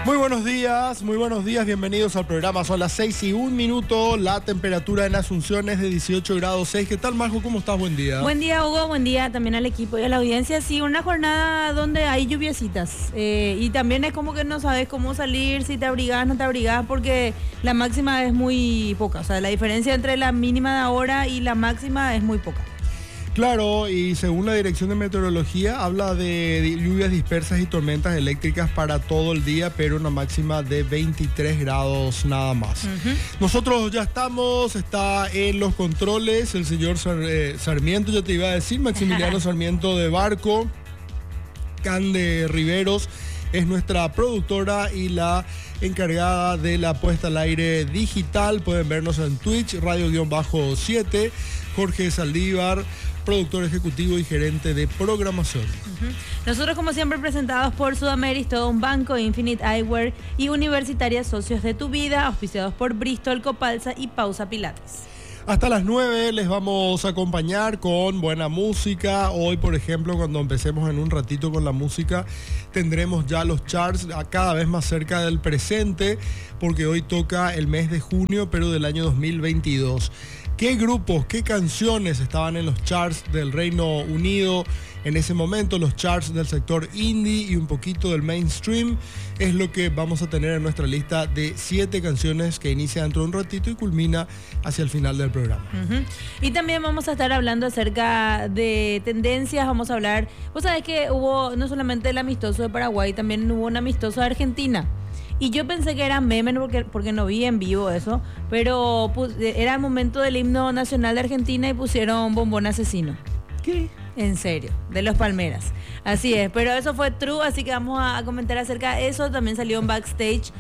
Muy buenos días, bienvenidos al programa. Son las 6:01, la temperatura en Asunción es de 18 grados 6. ¿Qué tal, Majo? ¿Cómo estás? Buen día. Buen día, Hugo, buen día también al equipo y a la audiencia. Sí, una jornada donde hay lluviecitas y también es como que no sabes cómo salir, si te abrigás, no te abrigás, porque la máxima es muy poca. O sea, la diferencia entre la mínima de ahora y la máxima es muy poca. Claro, y según la Dirección de Meteorología, habla de lluvias dispersas y tormentas eléctricas para todo el día, pero una máxima de 23 grados nada más. Nosotros ya está en los controles el señor Sarmiento, ya te iba a decir, Maximiliano Sarmiento de Barco. Cande Riveros es nuestra productora y la encargada de la puesta al aire digital. Pueden vernos en Twitch, Radio-7, Jorge Saldívar, productor ejecutivo y gerente de programación. Nosotros, como siempre, presentados por Sudameris, todo un banco, Infinite Eyewear y Universitaria Socios de tu Vida, auspiciados por Bristol, Copalsa y Pausa Pilates. Hasta las 9 les vamos a acompañar con buena música. Hoy, por ejemplo, cuando empecemos en un ratito con la música, tendremos ya los charts cada vez más cerca del presente, porque hoy toca el mes de junio, pero del año 2022. ¿Qué grupos, qué canciones estaban en los charts del Reino Unido en ese momento? Los charts del sector indie y un poquito del mainstream es lo que vamos a tener en nuestra lista de 7 canciones que inicia dentro de un ratito y culmina hacia el final del programa. Y también vamos a estar hablando acerca de tendencias, vamos a hablar, vos sabés que hubo no solamente el amistoso de Paraguay, también hubo un amistoso de Argentina. Y yo pensé que era meme porque no vi en vivo eso, pero era el momento del himno nacional de Argentina y pusieron Bombón Asesino. ¿Qué? En serio, de los Palmeras. Así es, pero eso fue true, así que vamos a comentar acerca de eso. También salió un backstage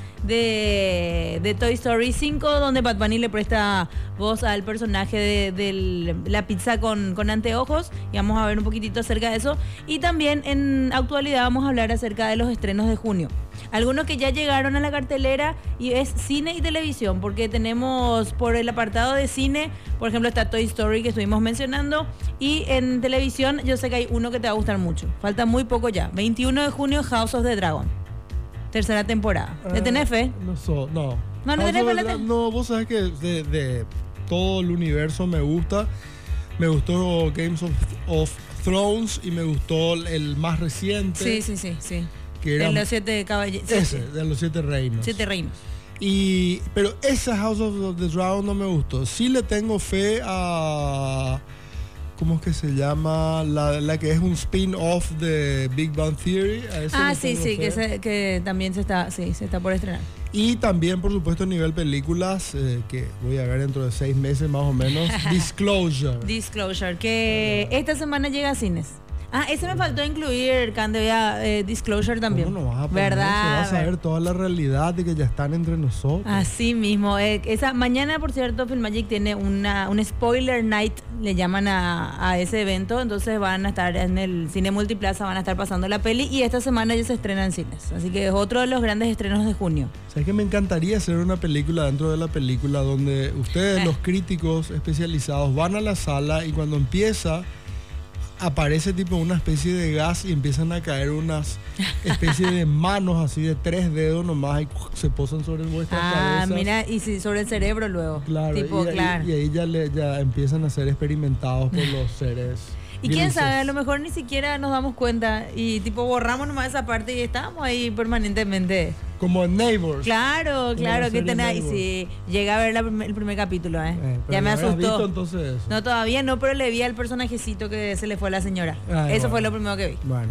de Toy Story 5, donde Bad Bunny le presta voz al personaje de la pizza con anteojos, y vamos a ver un poquitito acerca de eso. Y también en actualidad vamos a hablar acerca de los estrenos de junio. Algunos que ya llegaron a la cartelera, y es cine y televisión, porque tenemos por el apartado de cine, por ejemplo, está Toy Story, que estuvimos mencionando, y en televisión yo sé que hay uno que te va a gustar mucho. Falta muy poco ya. 21 de junio, House of the Dragon. Tercera temporada. ¿Le tenés fe? No. ¿No le tenés fe? No, vos sabés que de todo el universo me gusta. Me gustó Games of Thrones y me gustó el más reciente. Sí. Que era de los 7 caballeros. Ese, de los 7 reinos. 7 reinos. Pero esa House of the Dragon no me gustó. Sí le tengo fe a... ¿Cómo es que se llama? La que es un spin-off de Big Bang Theory. Sí, que también se está por estrenar. Y también, por supuesto, a nivel películas, que voy a ver dentro de 6 meses más o menos, Disclosure. Que esta semana llega a cines. Ese me faltó incluir, Cande, Disclosure también. ¿Cómo no vas a poner? ¿Verdad? Se va a saber toda la realidad de que ya están entre nosotros. Así mismo. Mañana, por cierto, Filmagic tiene un spoiler night, le llaman a ese evento. Entonces van a estar en el Cine Multiplaza, van a estar pasando la peli, y esta semana ya se estrena en cines. Así que es otro de los grandes estrenos de junio. ¿Sabes que me encantaría hacer una película dentro de la película donde ustedes, los críticos especializados, van a la sala y cuando empieza... aparece tipo una especie de gas y empiezan a caer unas especies de manos así de 3 dedos nomás y se posan sobre vuestras cabezas. Mira, y sí, sobre el cerebro luego. Claro, y ahí ya empiezan a ser experimentados por los seres. Y quién sabe, a lo mejor ni siquiera nos damos cuenta y tipo borramos nomás esa parte y estamos ahí permanentemente. Como en Neighbors. Claro, que tenéis. Sí, llegué a ver el primer capítulo, ya me asustó. ¿Visto entonces eso? No, todavía no, pero le vi al personajecito que se le fue a la señora. Eso fue lo primero que vi. Bueno.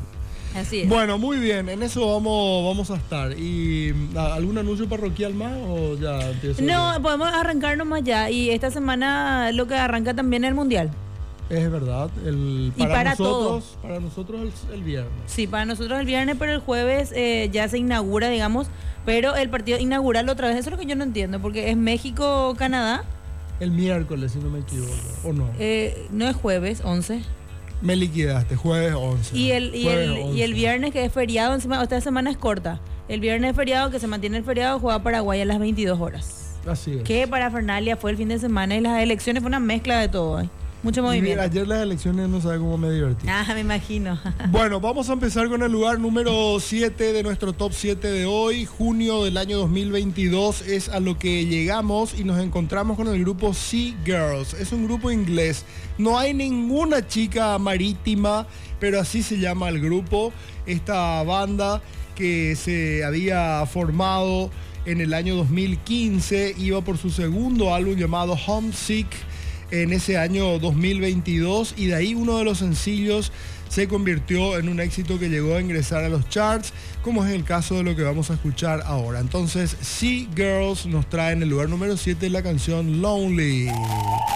Así es. Bueno, muy bien, en eso vamos a estar. ¿Y algún anuncio parroquial más o ya empiezo? No, podemos arrancar nomás ya. Y esta semana lo que arranca también es el Mundial. Es verdad, para nosotros el viernes. Sí, para nosotros el viernes, pero el jueves ya se inaugura, digamos, pero el partido inaugural otra vez, eso es lo que yo no entiendo, porque es México-Canadá. El miércoles, si no me equivoco, ¿o no? No es jueves, 11. Me liquidaste, jueves 11. Y el viernes, que es feriado, encima, esta semana es corta. El viernes es feriado, que se mantiene el feriado, juega Paraguay a las 22 horas. Así es. Que para Fernalia fue el fin de semana y las elecciones fue una mezcla de todo. Mucho movimiento. Ayer las elecciones no sabe cómo me divertí. Me imagino. Bueno, vamos a empezar con el lugar número 7 de nuestro top 7 de hoy. Junio del año 2022 es a lo que llegamos y nos encontramos con el grupo Sea Girls. Es un grupo inglés. No hay ninguna chica marítima, pero así se llama el grupo. Esta banda que se había formado en el año 2015 iba por su segundo álbum llamado Homesick en ese año 2022, y de ahí uno de los sencillos se convirtió en un éxito que llegó a ingresar a los charts, como es el caso de lo que vamos a escuchar ahora. Entonces, Sea Girls nos trae en el lugar número 7 la canción Lonely.